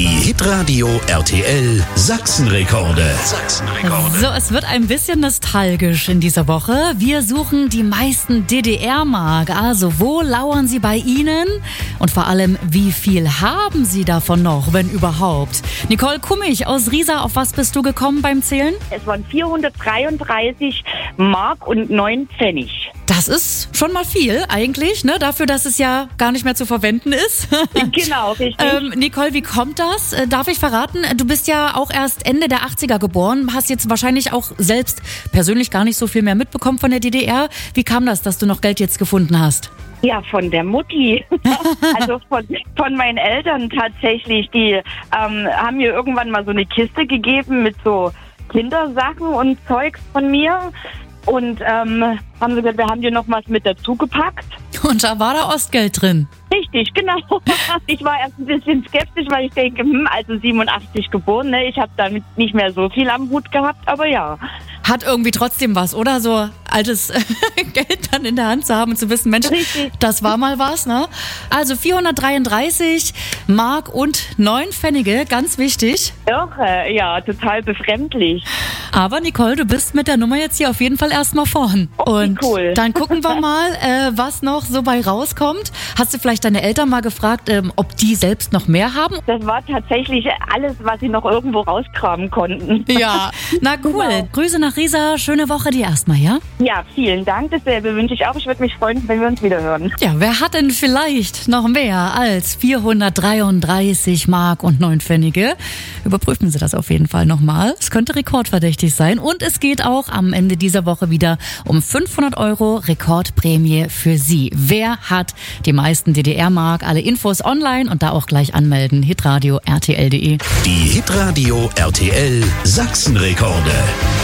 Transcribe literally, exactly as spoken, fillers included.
Die Hitradio R T L Sachsenrekorde. Sachsenrekorde. So, es wird ein bisschen nostalgisch in dieser Woche. Wir suchen die meisten D D R-Mark. Also, wo lauern sie bei Ihnen? Und vor allem, wie viel haben Sie davon noch, wenn überhaupt? Nicole Kummich aus Riesa, auf was bist du gekommen beim Zählen? Es waren vierhundertdreiunddreißig Mark und neun Pfennig. Das ist schon mal viel eigentlich, ne? Dafür, dass es ja gar nicht mehr zu verwenden ist. Genau, richtig. ähm, Nicole, wie kommt das? Äh, darf ich verraten? Du bist ja auch erst Ende der achtziger geboren, hast jetzt wahrscheinlich auch selbst persönlich gar nicht so viel mehr mitbekommen von der D D R. Wie kam das, dass du noch Geld jetzt gefunden hast? Ja, von der Mutti. Also von, von meinen Eltern tatsächlich. Die ähm, haben mir irgendwann mal so eine Kiste gegeben mit so Kindersachen und Zeugs von mir. Und ähm, haben sie gesagt, wir haben dir noch was mit dazu gepackt. Und da war da Ostgeld drin. Richtig, genau. Ich war erst ein bisschen skeptisch, weil ich denke, hm, also siebenundachtzig geboren, ne? Ich habe damit nicht mehr so viel am Hut gehabt, aber ja. Hat irgendwie trotzdem was, oder? So altes Geld dann in der Hand zu haben und zu wissen, Mensch, Richtig. Das war mal was, ne? Also vierhundertdreiunddreißig Mark und neun Pfennige, ganz wichtig. Irre, ja, total befremdlich. Aber Nicole, du bist mit der Nummer jetzt hier auf jeden Fall erstmal vorn. Oh, wie und cool. Dann gucken wir mal, äh, was noch so bei rauskommt. Hast du vielleicht deine Eltern mal gefragt, ähm, ob die selbst noch mehr haben? Das war tatsächlich alles, was sie noch irgendwo rauskramen konnten. Ja, na cool. Genau. Grüße nach Riesa, schöne Woche dir erstmal, ja? Ja, vielen Dank. Dasselbe wünsche ich auch. Ich würde mich freuen, wenn wir uns wieder hören. Ja, wer hat denn vielleicht noch mehr als vierhundertdreiunddreißig Mark und neun Pfennige? Überprüfen Sie das auf jeden Fall nochmal. Es könnte rekordverdächtig sein. Und es geht auch am Ende dieser Woche wieder um fünfhundert Euro Rekordprämie für Sie. Wer hat die meisten D D R-Mark? Alle Infos online und da auch gleich anmelden. hitradio punkt r t l punkt d e. Die Hitradio R T L Sachsenrekorde.